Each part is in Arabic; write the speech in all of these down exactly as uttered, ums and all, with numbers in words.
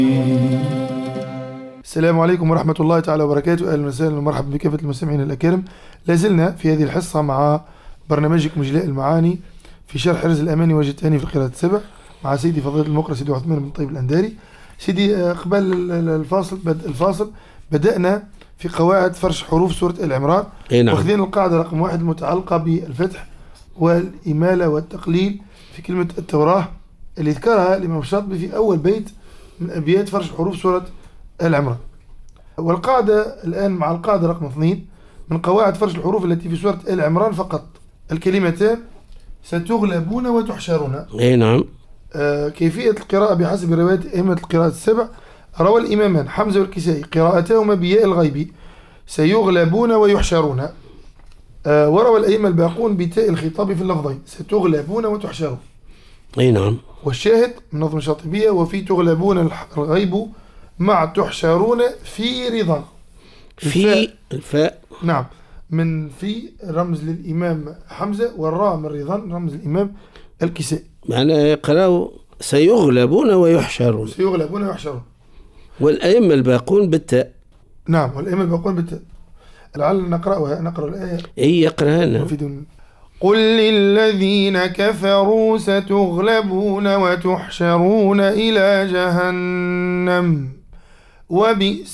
السلام عليكم ورحمة الله تعالى وبركاته. أهلا وسهلا ومرحبا بكافة المستمعين الأكارم. لازلنا في هذه الحصة مع برنامجكم جلاء المعاني في شرح حرز الأماني وجه الثاني في القراءة السبع مع سيدي فضيلة المقرئ سيدي عثمان بن طيب الأنداري. سيدي قبل الفاصل بد الفاصل بدأنا في قواعد فرش حروف سورة آل عمران، واخذين القاعدة رقم واحد المتعلقة بالفتح والإمالة والتقليل في كلمة التوراة اللي ذكرها الإمام الشاطبي في أول بيت من أبيات فرش حروف سورة آل عمران. والقاعدة الآن مع القاعدة رقم اثنين من قواعد فرش الحروف التي في سورة آل عمران فقط، الكلمتان ستغلبون وتحشرون. اي نعم. آه كيفية القراءة بحسب رواية أئمة القراءة السبع. روى الإمامان حمزة والكسائي قراءتهما بياء الغيب سيغلبون ويحشرون، آه وروى الأئمة الباقون بتاء الخطاب في اللفظين ستغلبون وتحشرون. اي نعم. والشاهد من نظم الشاطبية وفي تغلبون الغيب مع تحشرون في رضا. في الفاء نعم من في رمز للإمام حمزة، والراء من رضا رمز للإمام الكسائي. معنى يقرأوا سيغلبون ويحشرون. سيغلبون ويحشرون. والأئمة الباقون بالتاء. نعم والأئمة الباقون بالتاء. لعل نقرأها نقرأ الآية. اي يقرأنا. قل للذين كفروا ستغلبون وتحشرون إلى جهنم وبئس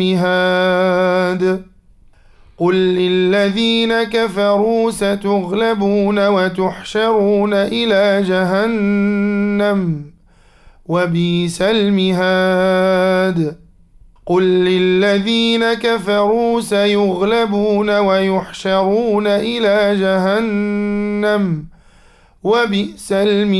المهاد. قل للذين كفروا ستغلبون وتحشرون إلى جهنم وبئس المهاد. قل للذين كفروا سيغلبون ويحشرون إلى جهنم وبئس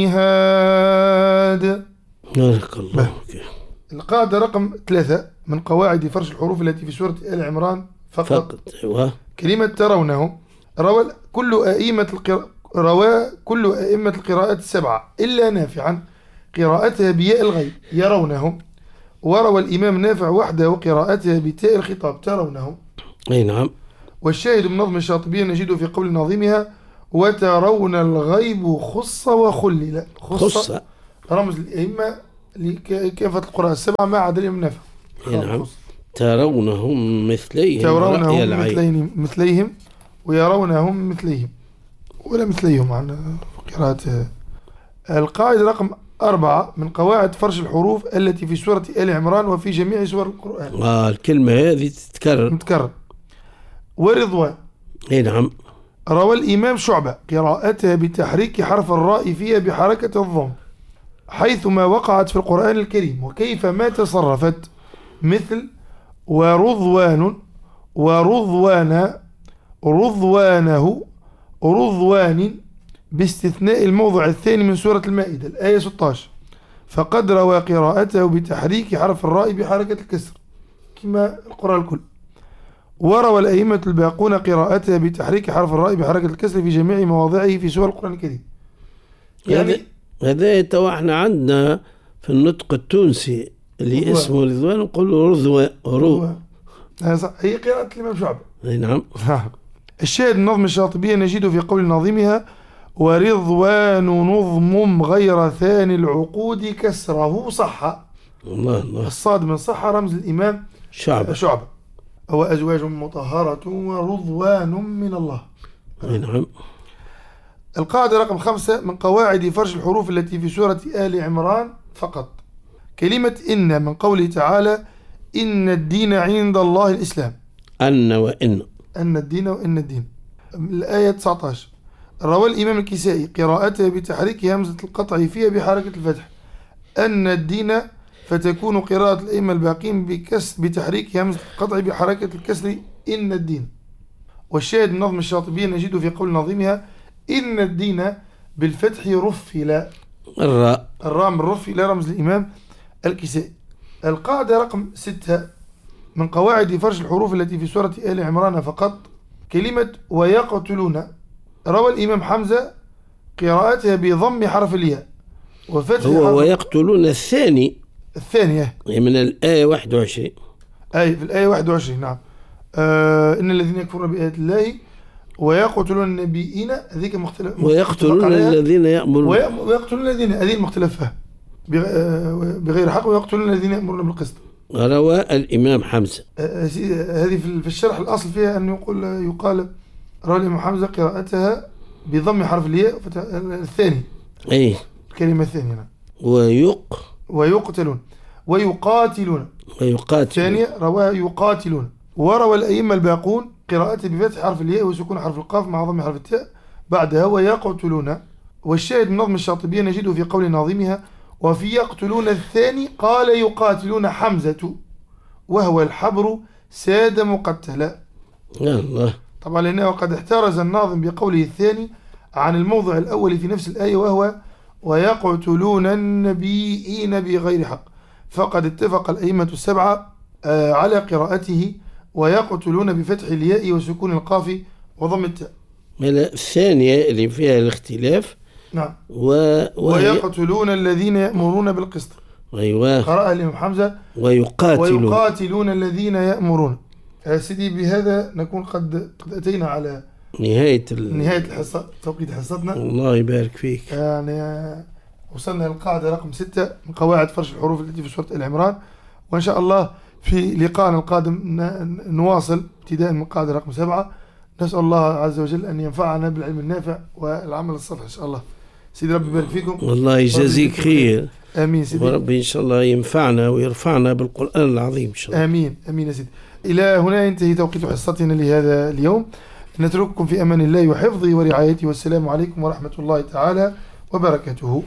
المهاد. بارك الله فيك. القاعدة رقم ثلاثة من قواعد فرش الحروف التي في سورة آل عمران فقط, فقط. أيوة. كلمة ترونه روى كل أئمة القراء روى كل أئمة القراءات السبعة إلا نافعا قراءتها بياء الغيب يرونه، وروى الإمام نافع وحده قراءتها بتاء الخطاب ترونه. أي نعم. والشاهد من نظم الشاطبية نجده في قول ناظمها وترون الغيب خص وخلل. خص, خص. رمز الأئمة لكافة القراء السبعة ما عدا الإمام نافع. نعم. ترونهم مثليهم ترونهم مثليهم, مثليهم ويرونهم مثليهم ولا مثليهم عن قراءة. القاعدة رقم أربعة من قواعد فرش الحروف التي في سورة آل عمران وفي جميع سور القرآن. آه الكلمة هذه تتكرر. تتكرر. ورضوان. اي نعم. روى الإمام شعبة قراءتها بتحريك حرف الراء فيها بحركة الضم حيثما وقعت في القرآن الكريم وكيف ما تصرفت، مثل ورضوان ورضوان رضوانه رضوان باستثناء الموضع الثاني من سورة المائدة الآية ستة عشر، فقد روى قراءته بتحريك حرف الراء بحركة الكسر كما القرآن الكل. وروى الأئمة الباقون قراءتها بتحريك حرف الراء بحركة الكسر في جميع مواضعه في سور القرآن الكريم. يعني هذا تو احنا عندنا في النطق التونسي اللي رضوان. اسمه رضوان نقول رضوان رو. هي قراءة الإمام شعبة. اي نعم. الشاهد النظم الشاطبية نجده في قول ناظمها ورضوان نظم غير ثاني العقود كسره صح. الله الله. الصاد من صح رمز الإمام شعبة. شعبة. هو أزواج مطهرة ورضوان من الله. نعم. القاعدة رقم خمسة من قواعد فرش الحروف التي في سورة آل عمران فقط، كلمة إن من قوله تعالى إن الدين عند الله الإسلام. أن وإن. أن الدين وإن الدين. الآية تسعة عشر. روى الإمام الكسائي قراءته بتحريك همزة القطع فيها بحركة الفتح أن الدين، فتكون قراءة الأئمة الباقين بكسر بتحريك همزة القطع بحركة الكسر إن الدين. والشاهد من نظم الشاطبية نجده في قول نظيمها إن الدين بالفتح رفل. الراء الراء من رفل رمز الإمام الكسائي. القاعدة رقم ستة من قواعد فرش الحروف التي في سورة آل عمران فقط، كلمة ويقتلون روى الإمام حمزة قراءتها بضم حرف الياء وفتح هو حرف ويقتلون الثاني الثانية من الآية واحد وعشرين. أي في الآية واحد وعشرين. نعم. آه إن الذين يكفرون بآيات الله ويقتلون النبيين هذيك مختلف ويقتلون الذين يأمرون ويقتلون الذين هذه المختلف فيها بغير حق ويقتلون الذين يأمرون بالقسط. روى الإمام حمزة. هذه في الشرح الأصل فيها أن يقول يقال روى الإمام حمزة قراءتها بضم حرف الياء الثاني. أي الكلمة الثانية. ويق ويقتلون ويقاتلون. ويقاتلون. الثانية رواه يقاتلون. وروى الأئمة الباقون قراءته بفتح حرف الياء وسكون حرف القاف مع ضم حرف التاء بعدها ويقتلون. والشاهد من نظم الشاطبية نجده في قول ناظمها وفي يقتلون الثاني قال يقاتلون حمزة وهو الحبر ساد مقتلا. الله. طبعا لأنه قد احترز الناظم بقوله الثاني عن الموضع الأول في نفس الآية وهو ويقتلون النبيين بغير حق، فقد اتفق الأئمة السبعة على قراءته ويقتلون بفتح الياء وسكون القاف وضم التاء. الثانية اللي فيها الاختلاف. نعم. و... ويقتلون الذين يأمرون بالقسط. أيوة. قرأ الإمام حمزة ويقاتلون. ويقاتلون الذين يأمرون. سيدي بهذا نكون قد قد أتينا على نهاية ال... نهاية الحصة، توقيت حصتنا. الله يبارك فيك. يعني وصلنا للقاعدة رقم ستة من قواعد فرش الحروف التي في سورة آل عمران، وإن شاء الله في لقاءنا القادم نواصل ابتداء من قاعدة رقم سبعة. نسأل الله عز وجل أن ينفعنا بالعلم النافع والعمل الصالح إن شاء الله. سيدي ربي يبارك فيكم. والله يجازيك خير. آمين سيدي. وربي إن شاء الله ينفعنا ويرفعنا بالقرآن العظيم إن شاء الله. آمين آمين يا سيدي. إلى هنا ينتهي توقيت حصتنا لهذا اليوم. نترككم في أمان الله وحفظه ورعايته، والسلام عليكم ورحمة الله تعالى وبركاته.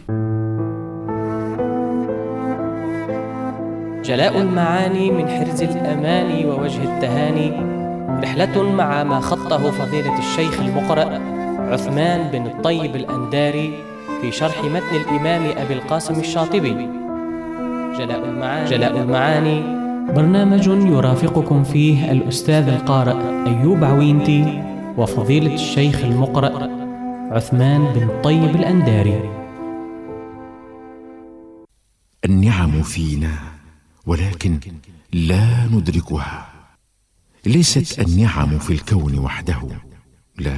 جلاء المعاني من حرز الأماني ووجه التهاني، رحلة مع ما خطه فضيلة الشيخ المقرأ عثمان بن الطيب الأنداري في شرح متن الإمام أبي القاسم الشاطبي. جلاء المعاني, جلاء المعاني برنامج يرافقكم فيه الأستاذ القارئ أيوب عوينتي وفضيلة الشيخ المقرأ عثمان بن الطيب الأنداري. النعم فينا ولكن لا ندركها. ليست النعم في الكون وحده، لا،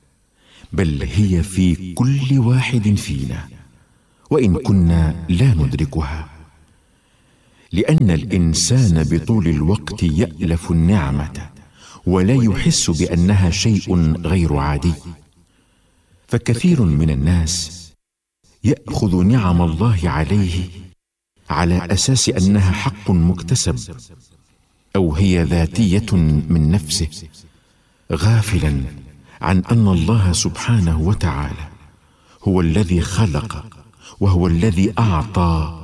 بل هي في كل واحد فينا وإن كنا لا ندركها، لأن الإنسان بطول الوقت يألف النعمة ولا يحس بأنها شيء غير عادي. فكثير من الناس يأخذ نعم الله عليه على أساس أنها حق مكتسب أو هي ذاتية من نفسه، غافلا عن أن الله سبحانه وتعالى هو الذي خلق وهو الذي أعطى.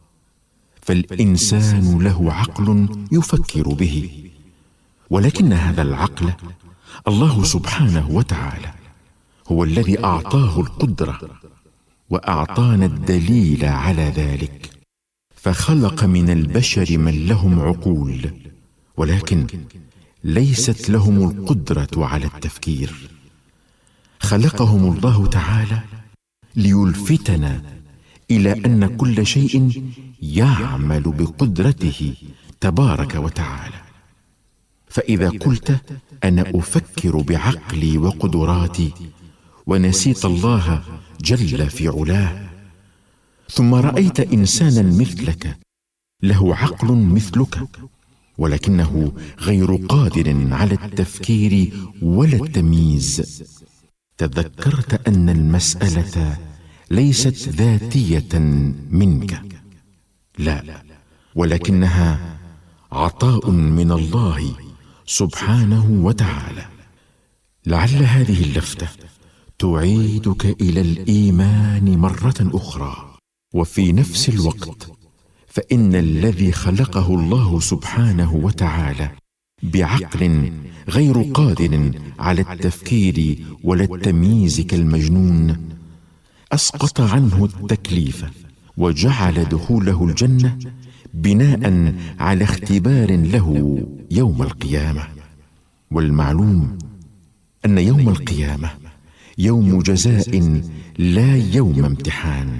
فالإنسان له عقل يفكر به، ولكن هذا العقل الله سبحانه وتعالى هو الذي أعطاه القدرة وأعطانا الدليل على ذلك، فخلق من البشر من لهم عقول ولكن ليست لهم القدرة على التفكير. خلقهم الله تعالى ليلفتنا إلى أن كل شيء يعمل بقدرته تبارك وتعالى. فإذا قلت أنا أفكر بعقلي وقدراتي ونسيت الله جل في علاه، ثم رأيت إنسانا مثلك له عقل مثلك ولكنه غير قادر على التفكير ولا التمييز، تذكرت أن المسألة ليست ذاتية منك، لا، ولكنها عطاء من الله سبحانه وتعالى. لعل هذه اللفتة تعيدك إلى الإيمان مرة أخرى، وفي نفس الوقت فإن الذي خلقه الله سبحانه وتعالى بعقل غير قادر على التفكير ولا التمييز كالمجنون أسقط عنه التكليف وجعل دخوله الجنة بناء على اختبار له يوم القيامة. والمعلوم أن يوم القيامة يوم جزاء لا يوم امتحان.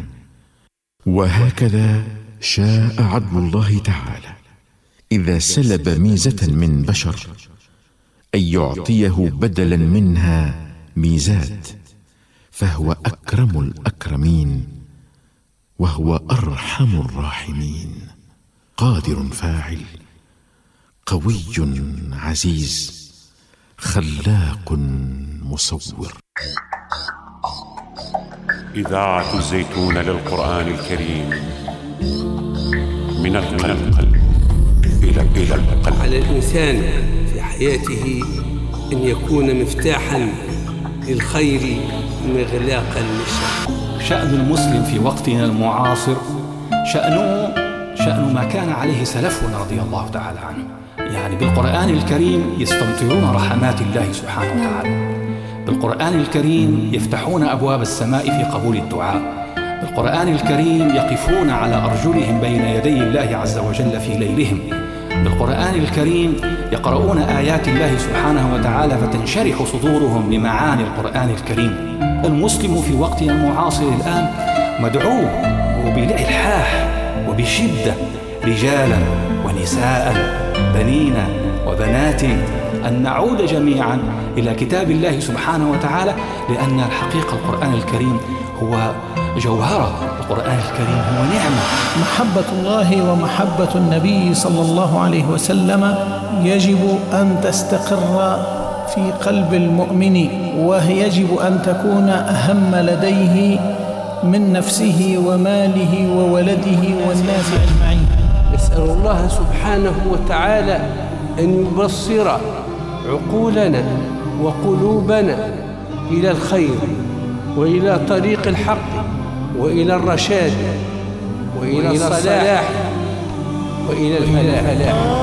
وهكذا شاء عدل الله تعالى إذا سلب ميزة من بشر أن يعطيه بدلا منها ميزات، فهو أكرم الأكرمين. وهو أرحم الراحمين، قادر فاعل، قوي عزيز، خلاق مصور. إذاعة الزيتون للقرآن الكريم، من القلب إلى القلب. على الإنسان في حياته أن يكون مفتاحا للخير مغلاقا للشر. شأن المسلم في وقتنا المعاصر شأنه شأن ما كان عليه سلفنا رضي الله تعالى عنه، يعني بالقرآن الكريم يستمطرون رحمات الله سبحانه وتعالى، بالقرآن الكريم يفتحون أبواب السماء في قبول الدعاء، بالقرآن الكريم يقفون على أرجلهم بين يدي الله عز وجل في ليلهم، بالقرآن الكريم يقرؤون آيات الله سبحانه وتعالى فتنشرح صدورهم لمعاني القرآن الكريم. المسلم في وقتنا المعاصر الآن مدعو وبالإلحاح وبشدة، رجالا ونساء، بنين وبنات، أن نعود جميعا إلى كتاب الله سبحانه وتعالى، لأن الحقيقة القرآن الكريم هو جوهرة، القرآن الكريم هو نعمة. محبة الله ومحبة النبي صلى الله عليه وسلم يجب أن تستقر في قلب المؤمن، ويجب أن تكون أهم لديه من نفسه وماله وولده والناس أجمعين. نسأل الله سبحانه وتعالى أن يبصر عقولنا وقلوبنا إلى الخير وإلى طريق الحق وإلى الرشاد وإلى الصلاح وإلى الفلاح.